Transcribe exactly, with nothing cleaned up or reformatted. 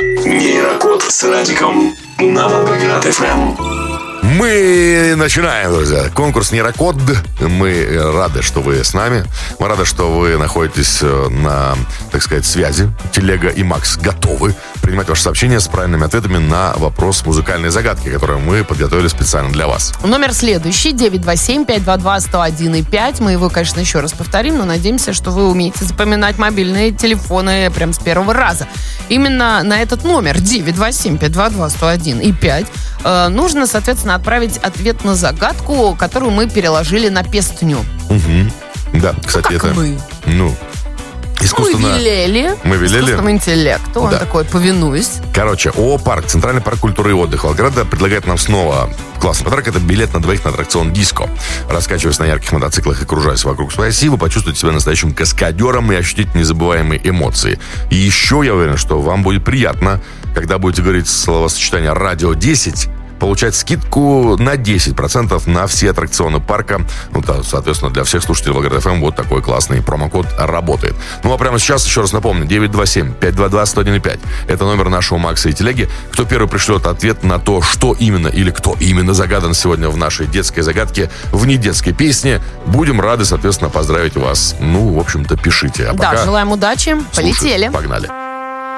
Нейрокод с Радиком на Волгоград эф эм. Мы начинаем, друзья. Конкурс Нейрокод. Мы рады, что вы с нами. Мы рады, что вы находитесь на, так сказать, связи. Телега и Макс готовы принимать ваши сообщения с правильными ответами на вопрос музыкальной загадки, которую мы подготовили специально для вас. Номер следующий: девять два семь пять два два сто один и пять. Мы его, конечно, еще раз повторим, но надеемся, что вы умеете запоминать мобильные телефоны прям с первого раза. Именно на этот номер девять два семь пять два два сто один и пять э, нужно, соответственно, отправить ответ на загадку, которую мы переложили на песню. Угу. Да, кстати, ну, как это... мы. Ну, искусственно... Мы велели. Мы велели. Искусственному интеллекту. Он да. такой: повинуюсь. Короче, ООО «Парк», Центральный парк культуры и отдыха Волгограда предлагает нам снова классный подарок. Это билет на двоих на аттракцион «Диско». Раскачиваясь на ярких мотоциклах и кружаясь вокруг своей оси, вы почувствуете себя настоящим каскадером и ощутите незабываемые эмоции. И еще я уверен, что вам будет приятно, когда будете говорить словосочетание «Радио десять», получать скидку на десять процентов на все аттракционы парка. Ну, да, соответственно, для всех слушателей Волгоград эф эм вот такой классный промокод работает. Ну, а прямо сейчас, еще раз напомню, девять два семь пять два два сто один и пять. Это номер нашего Макса и телеги. Кто первый пришлет ответ на то, что именно или кто именно загадан сегодня в нашей детской загадке, в недетской песне, будем рады, соответственно, поздравить вас. Ну, в общем-то, пишите. А да, пока желаем удачи. слушай, Полетели. Погнали.